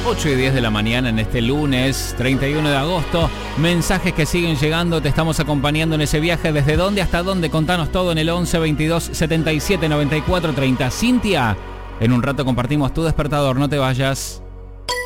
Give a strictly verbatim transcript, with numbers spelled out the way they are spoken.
ocho y diez de la mañana en este lunes treinta y uno de agosto. Mensajes que siguen llegando, te estamos acompañando en ese viaje. ¿Desde dónde hasta dónde? Contanos todo en el once veintidós setenta y siete noventa y cuatro treinta. Cintia, en un rato compartimos tu despertador, no te vayas.